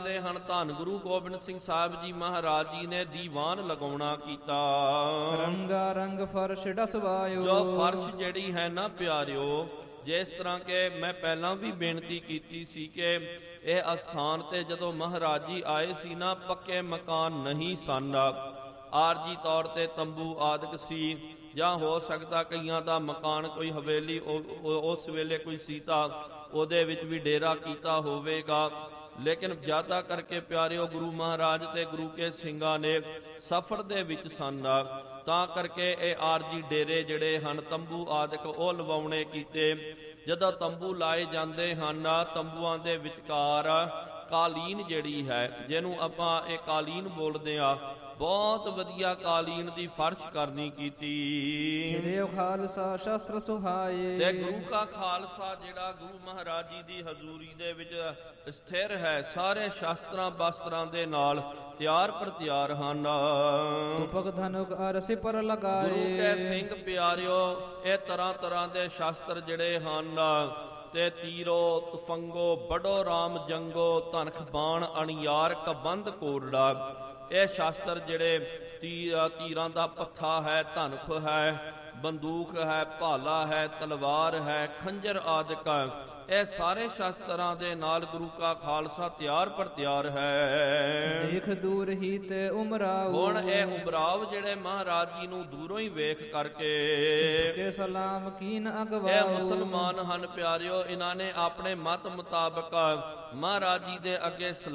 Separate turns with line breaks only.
ਦੇ ਹਨ। ਧੰਨ ਗੁਰੂ ਗੋਬਿੰਦ ਸਿੰਘ ਸਾਹਿਬ ਜੀ ਮਹਾਰਾਜ ਜੀ ਨੇ ਦੀਵਾਨ ਲਗਾਉਣਾ ਕੀਤਾ।
ਰੰਗਾ ਰੰਗ ਫਰਸ਼ ਡਸਵਾਇਓ।
ਜੋ ਫਰਸ਼ ਜਿਹੜੀ ਹੈ ਨਾ ਪਿਆਰਿਓ, ਜਿਸ ਤਰ੍ਹਾਂ ਕਿ ਮੈਂ ਪਹਿਲਾਂ ਵੀ ਬੇਨਤੀ ਕੀਤੀ ਸੀ ਕਿ ਇਹ ਅਸਥਾਨ ਤੇ ਜਦੋਂ ਮਹਾਰਾਜ ਜੀ ਆਏ ਸੀ ਨਾ, ਪੱਕੇ ਮਕਾਨ ਨਹੀਂ ਸਨ, ਆਰਜੀ ਤੌਰ ਤੇ ਤੰਬੂ ਆਦਿਕ ਸੀ, ਜਾਂ ਹੋ ਸਕਦਾ ਕਈਆਂ ਦਾ ਮਕਾਨ ਕੋਈ ਹਵੇਲੀ ਉਸ ਵੇਲੇ ਕੋਈ ਸੀ ਤਾਂ ਉਹਦੇ ਵਿੱਚ ਵੀ ਡੇਰਾ ਕੀਤਾ ਹੋਵੇਗਾ। ਲੇਕਿਨ ਜ਼ਿਆਦਾ ਕਰਕੇ ਪਿਆਰਿਓ ਗੁਰੂ ਮਹਾਰਾਜ ਤੇ ਗੁਰੂ ਕੇ ਸਿੰਘਾਂ ਨੇ ਸਫ਼ਰ ਦੇ ਵਿੱਚ ਸਨ, ਤਾਂ ਕਰਕੇ ਇਹ ਆਰਜੀ ਡੇਰੇ ਜਿਹੜੇ ਹਨ, ਤੰਬੂ ਆਦਿਕ ਉਹ ਲਵਾਉਣੇ ਕੀਤੇ। ਜਦੋਂ ਤੰਬੂ ਲਾਏ ਜਾਂਦੇ ਹਨ, ਤੰਬੂਆਂ ਦੇ ਵਿਚਕਾਰ ਕਾਲੀਨ ਜਿਹੜੀ ਹੈ, ਜਿਹਨੂੰ ਆਪਾਂ ਇਹ ਕਾਲੀਨ ਬੋਲਦੇ ਆ, ਬਹੁਤ ਵਧੀਆ ਕਾਲੀਨ ਦੀ ਫਰਸ਼ ਕਰਨੀ ਕੀਤੀ।
ਸ੍ਰੀ ਖਾਲਸਾ ਸ਼ਸਤਰ ਸੁਹਾਏ।
ਤੇ ਗੁਰੂ ਕਾ ਖਾਲਸਾ ਜਿਹੜਾ ਗੁਰੂ ਮਹਾਰਾਜ ਜੀ ਦੀ ਹਜ਼ੂਰੀ ਦੇ ਵਿੱਚ ਸਥਿਰ ਹੈ, ਸਾਰੇ ਸ਼ਸਤਰਾਂ ਬਸਤਰਾਂ ਦੇ ਨਾਲ ਤਿਆਰ ਪਰ ਤਿਆਰ ਹਨ।
ਤੁਪਕ ਧਨੁਕ ਅਰਸੀ ਪਰ ਲਗਾਏ।
ਗੁਰੂ ਕੇ ਸਿੰਘ ਪਿਆਰਿਓ, ਇਹ ਤਰ੍ਹਾਂ ਤਰ੍ਹਾਂ ਦੇ ਸ਼ਸਤਰ ਜਿਹੜੇ ਹਨ, ਤੇ ਤੀਰੋ ਤੁਫੰਗੋ ਬੜੋ ਰਾਮ ਜੰਗੋ, ਧਨਖ ਬਾਣ ਅਣਿਆਰ ਕਬੰਧ ਕੋਰੜਾ। ਇਹ ਸ਼ਸਤਰ ਜਿਹੜੇ ਤੀਰਾਂ ਦਾ ਪੱਥਾ ਹੈ, ਧਨੁਖ ਹੈ, ਬੰਦੂਕ ਹੈ, ਭਾਲਾ ਹੈ, ਤਲਵਾਰ ਹੈ, ਖੰਜਰ ਆਦਿਕ, ਇਹ ਸਾਰੇ ਸ਼ਸਤਰਾਂ ਦੇ ਨਾਲ ਗੁਰੂ ਕਾ ਖਾਲਸਾ ਤਿਆਰ ਪਰ ਤਿਆਰ ਹੈ।
ਦੇਖ ਦੂਰ ਹੀ ਤੇ ਉਮਰਾਓ।
ਹੁਣ ਇਹ ਉਮਰਾਵ ਜਿਹੜੇ ਮਹਾਰਾਜ ਜੀ ਨੂੰ ਦੂਰੋਂ ਹੀ ਵੇਖ ਕਰਕੇ
ਕੇ ਸਲਾਮ ਕੀਨ ਅਗਵਾਓ।
ਇਹ ਮੁਸਲਮਾਨ ਹਨ ਪਿਆਰਿਓ, ਇਹਨਾਂ ਨੇ ਆਪਣੇ ਮਤ ਮੁਤਾਬਕ ਮਹਾਰਾਜ ਜੀ ਦੇ ਅੱਗੇ